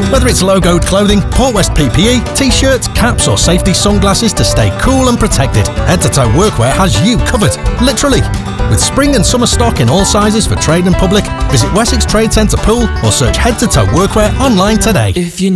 Whether it's logoed clothing, Port West PPE, t-shirts, caps or safety sunglasses to stay cool and protected, Head to Toe Workwear has you covered, literally. With spring and summer stock in all sizes for trade and public, visit Wessex Trade Centre Pool or search Head to Toe Workwear online today. If you